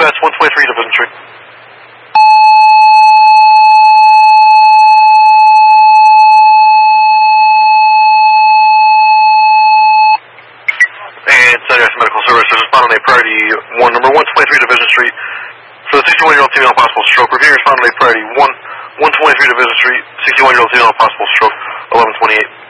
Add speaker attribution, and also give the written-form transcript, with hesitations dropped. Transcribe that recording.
Speaker 1: dispatch 123 Division Street. And Southwest Medical Services respond on a priority one, number 123 Division Street. For the 61-year-old female possible stroke, reviewing respond on a priority 123 Division Street, 61-year-old female possible stroke, 1128.